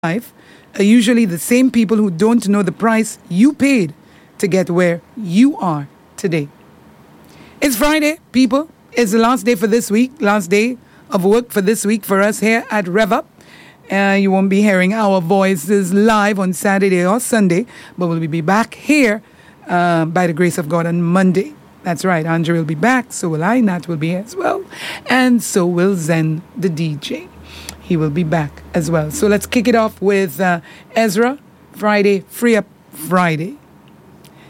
life are usually the same people who don't know the price you paid to get where you are today. It's Friday, people. It's the last day for this week, last day of work for this week for us here at Rev Up. You won't be hearing our voices live on Saturday or Sunday, but we'll be back here by the grace of God on Monday. That's right, Andre will be back, so will I, Nat will be here as well, and so will Zen, the DJ. He will be back as well. So let's kick it off with Ezra, Friday, Free Up Friday.